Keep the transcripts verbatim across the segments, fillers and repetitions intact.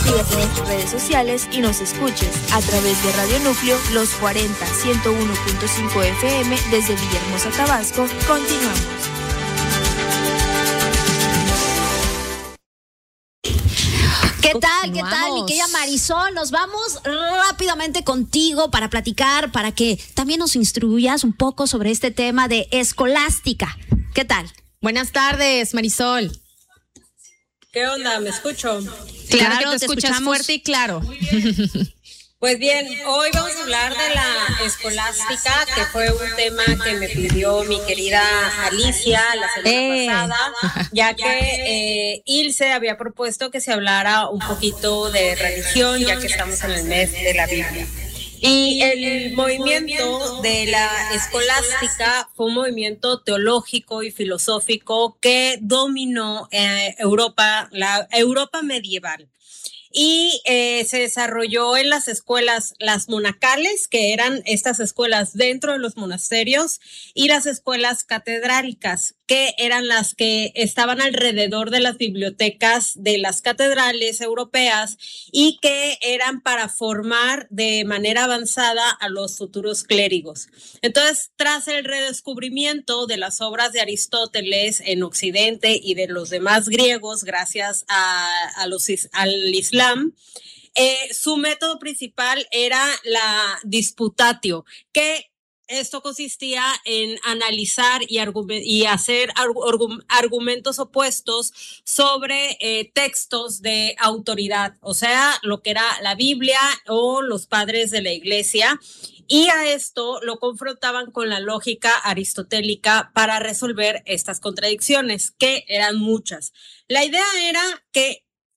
sigas en nuestras redes sociales y nos escuches a través de Radio Núcleo Los cuarenta, ciento uno punto cinco F M desde Villahermosa, Tabasco. Continuamos. ¿Qué tal? ¿Qué tal, mi querida Marisol? Nos vamos rápidamente contigo para platicar, para que también nos instruyas un poco sobre este tema de escolástica. ¿Qué tal? Buenas tardes, Marisol. ¿Qué onda? ¿Me escucho? Claro, claro que te, te escuchas fuerte y claro. Pues bien, hoy vamos a hablar de la escolástica, que fue un tema que me pidió mi querida Alicia la semana eh. pasada, ya que eh, Ilse había propuesto que se hablara un poquito de religión, ya que estamos en el mes de la Biblia. Y el movimiento de la escolástica fue un movimiento teológico y filosófico que dominó eh, Europa, la Europa medieval. Y eh, se desarrolló en las escuelas, las monacales, que eran estas escuelas dentro de los monasterios, y las escuelas catedrálicas, que eran las que estaban alrededor de las bibliotecas de las catedrales europeas y que eran para formar de manera avanzada a los futuros clérigos. Entonces, tras el redescubrimiento de las obras de Aristóteles en Occidente y de los demás griegos, gracias a, a los, al Islam, Eh, su método principal era la disputatio, que esto consistía en analizar y, argument- y hacer argu- argumentos opuestos sobre eh, textos de autoridad, o sea, lo que era la Biblia o los padres de la iglesia, y a esto lo confrontaban con la lógica aristotélica para resolver estas contradicciones, que eran muchas. La idea era que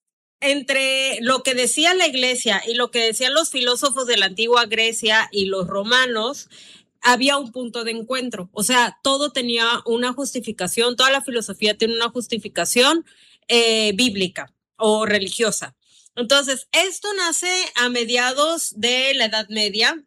entre lo que decía la iglesia y lo que decían los filósofos de la antigua Grecia y los romanos, había un punto de encuentro. O sea, todo tenía una justificación, toda la filosofía tiene una justificación eh, bíblica o religiosa. Entonces, esto nace a mediados de la Edad Media.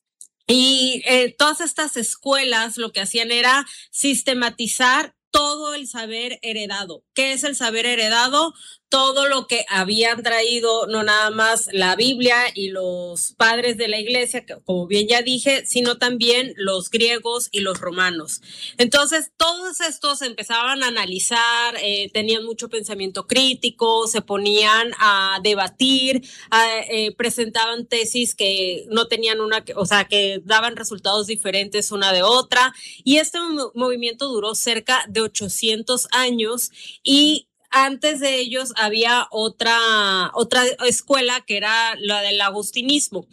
Y eh, todas estas escuelas lo que hacían era sistematizar todo el saber heredado. ¿Qué es el saber heredado? Todo lo que habían traído, no nada más la Biblia y los padres de la iglesia, que, como bien ya dije, sino también los griegos y los romanos. Entonces, todos estos empezaban a analizar, eh, tenían mucho pensamiento crítico, se ponían a debatir, a, eh, presentaban tesis que no tenían una, o sea, que daban resultados diferentes una de otra. Y este movimiento duró cerca de ochocientos años y antes de ellos había otra, otra escuela que era la del agustinismo.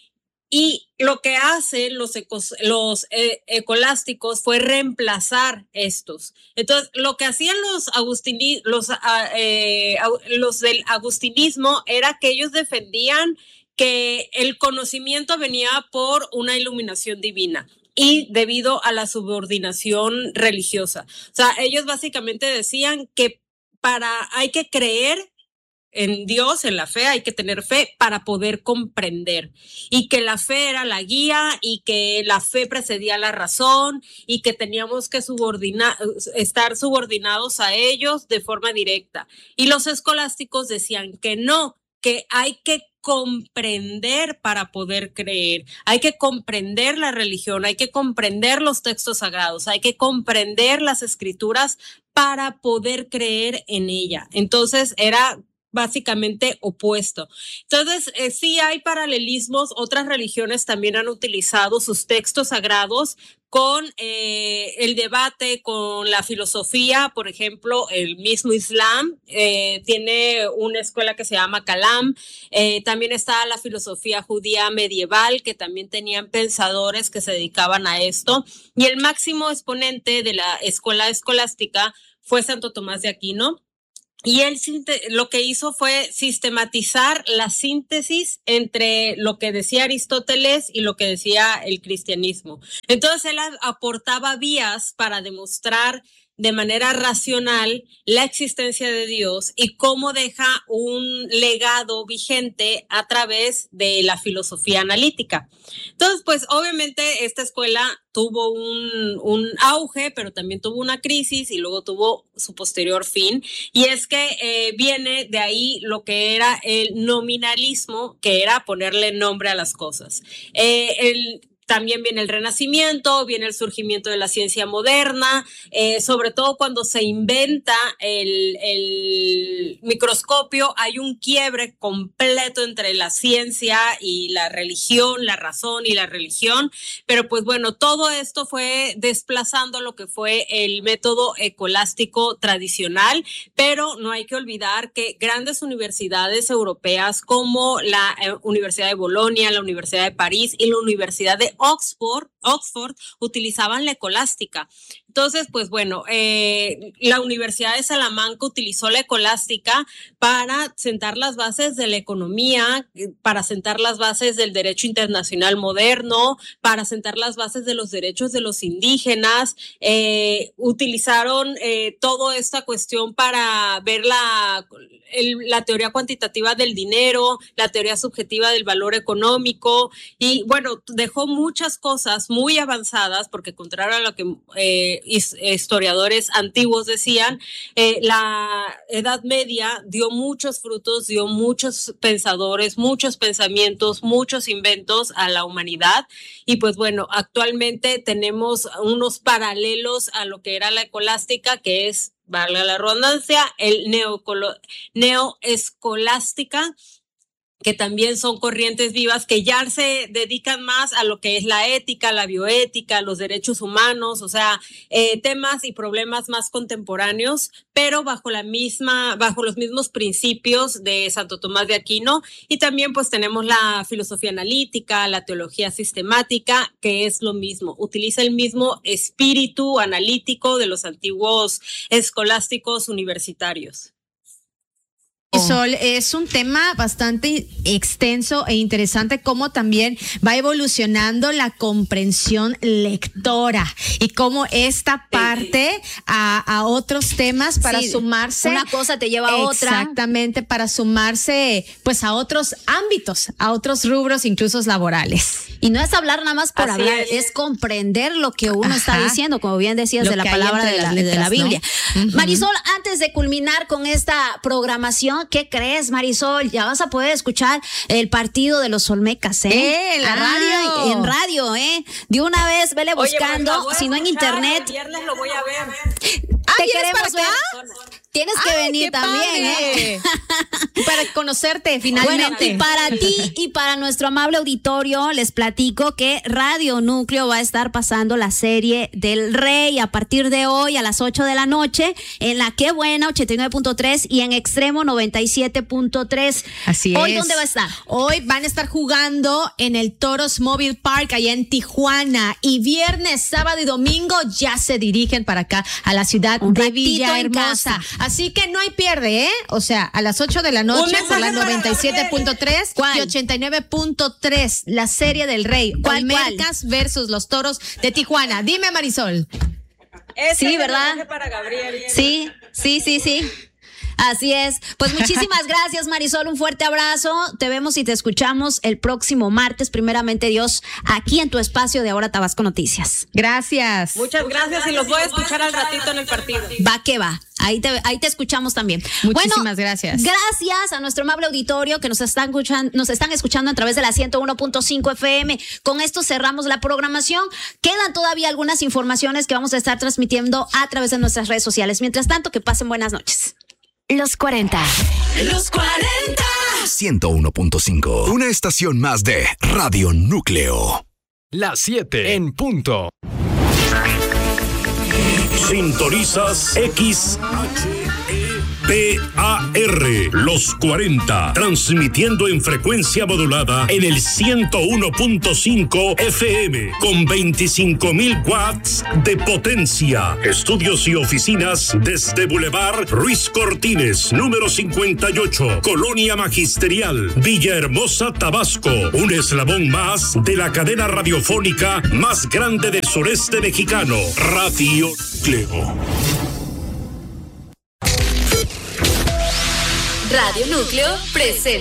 Y lo que hacen los, ecos, los eh, ecolásticos fue reemplazar estos. Entonces, lo que hacían los, agustini, los, eh, los del agustinismo era que ellos defendían que el conocimiento venía por una iluminación divina y debido a la subordinación religiosa. O sea, ellos básicamente decían que para, hay que creer en Dios, en la fe, hay que tener fe para poder comprender, y que la fe era la guía y que la fe precedía a la razón y que teníamos que subordinar, estar subordinados a ellos de forma directa. Y los escolásticos decían que no, que hay que comprender para poder creer, hay que comprender la religión, hay que comprender los textos sagrados, hay que comprender las escrituras para poder creer en ella. Entonces era básicamente opuesto. Entonces, eh, sí hay paralelismos, otras religiones también han utilizado sus textos sagrados con eh, el debate, con la filosofía. Por ejemplo, el mismo Islam eh, tiene una escuela que se llama Kalam, eh, también está la filosofía judía medieval, que también tenían pensadores que se dedicaban a esto, y el máximo exponente de la escuela escolástica fue Santo Tomás de Aquino. Y él lo que hizo fue sistematizar la síntesis entre lo que decía Aristóteles y lo que decía el cristianismo. Entonces él aportaba vías para demostrar de manera racional la existencia de Dios y cómo deja un legado vigente a través de la filosofía analítica. Entonces, pues obviamente esta escuela tuvo un, un auge, pero también tuvo una crisis y luego tuvo su posterior fin. Y es que eh, viene de ahí lo que era el nominalismo, que era ponerle nombre a las cosas. Eh, el También viene el Renacimiento, viene el surgimiento de la ciencia moderna, eh, sobre todo cuando se inventa el, el microscopio, hay un quiebre completo entre la ciencia y la religión, la razón y la religión, pero pues bueno, todo esto fue desplazando lo que fue el método escolástico tradicional, pero no hay que olvidar que grandes universidades europeas como la eh, Universidad de Bolonia, la Universidad de París y la Universidad de Oxford, Oxford utilizaban la escolástica. Entonces, pues bueno, eh, la Universidad de Salamanca utilizó la escolástica para sentar las bases de la economía, para sentar las bases del derecho internacional moderno, para sentar las bases de los derechos de los indígenas. Eh, utilizaron eh, toda esta cuestión para ver la, el, la teoría cuantitativa del dinero, la teoría subjetiva del valor económico y bueno, dejó muchas cosas muy avanzadas porque contrario a lo que eh, historiadores antiguos decían, eh, la Edad Media dio muchos frutos, dio muchos pensadores, muchos pensamientos, muchos inventos a la humanidad y pues bueno, actualmente tenemos unos paralelos a lo que era la escolástica, que es, valga la redundancia, el neoescolástica, que también son corrientes vivas que ya se dedican más a lo que es la ética, la bioética, los derechos humanos, o sea, eh, temas y problemas más contemporáneos, pero bajo la misma, bajo los mismos principios de Santo Tomás de Aquino. Y también pues tenemos la filosofía analítica, la teología sistemática, que es lo mismo, utiliza el mismo espíritu analítico de los antiguos escolásticos universitarios. Sol, es un tema bastante extenso e interesante cómo también va evolucionando la comprensión lectora y cómo esta parte a, a otros temas para sí, sumarse. Una cosa te lleva a otra. Exactamente, para sumarse pues a otros ámbitos, a otros rubros, incluso laborales. Y no es hablar nada más por Así hablar, es. es comprender lo que uno Ajá. está diciendo, como bien decías, lo de la palabra de la, letras, de la Biblia. ¿No? Uh-huh. Marisol, antes de culminar con esta programación, ¿qué crees, Marisol? Ya vas a poder escuchar el partido de los Olmecas, ¿eh? ¡Eh! En la ah, radio. En radio, ¿eh? De una vez, vele buscando, Oye, si no en internet. El viernes lo voy a ver. Ah, te queremos ver. Tienes que Ay, venir también, ¿eh? Para conocerte finalmente. Bueno, y para ti y para nuestro amable auditorio, les platico que Radio Núcleo va a estar pasando la serie del Rey a partir de hoy a las ocho de la noche en la Qué Buena ochenta y nueve punto tres y en Extremo noventa y siete punto tres. Así ¿Hoy es. dónde va a estar? Hoy van a estar jugando en el Toros Mobile Park allá en Tijuana y viernes, sábado y domingo ya se dirigen para acá a la ciudad Un de Villahermosa. Así que no hay pierde, ¿eh? O sea, a las ocho de la noche por la noventa y siete punto tres y ochenta y nueve punto tres, la serie del Rey. ¿Cuál, Olmecas cuál? versus los Toros de Tijuana. Dime, Marisol. Ese sí, es ¿verdad? Para Gabriel. Sí, sí, sí, sí. Así es. Pues muchísimas gracias, Marisol. Un fuerte abrazo. Te vemos y te escuchamos el próximo martes, primeramente Dios, aquí en tu espacio de Ahora Tabasco Noticias. Gracias. Muchas gracias y los voy a escuchar al ratito en el partido. Va que va. Ahí te, ahí te escuchamos también. Muchísimas bueno, gracias. Gracias a nuestro amable auditorio que nos están escuchando, nos están escuchando a través de la ciento uno punto cinco F M. Con esto cerramos la programación. Quedan todavía algunas informaciones que vamos a estar transmitiendo a través de nuestras redes sociales. Mientras tanto, que pasen buenas noches. Los cuarenta. Los cuarenta. ciento uno punto cinco. Una estación más de Radio Núcleo. Las siete en punto. Sintonizas X H E P A R, Los cuarenta, transmitiendo en frecuencia modulada en el ciento uno punto cinco F M con veinticinco mil watts de potencia. Estudios y oficinas desde Boulevard Ruiz Cortines, número cincuenta y ocho, Colonia Magisterial, Villahermosa, Tabasco. Un eslabón más de la cadena radiofónica más grande del sureste mexicano, Radio Núcleo. Radio Núcleo presenta